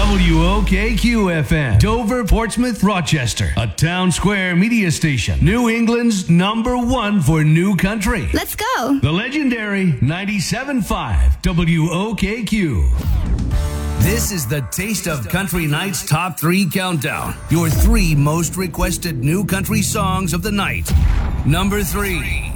WOKQ-FM, Dover, Portsmouth, Rochester. A Town Square media station. New England's #1 for new country. Let's go. The legendary 97.5 WOKQ. This is the Taste of Country Night's Top 3 Countdown. Your 3 most requested new country songs of the night. Number 3.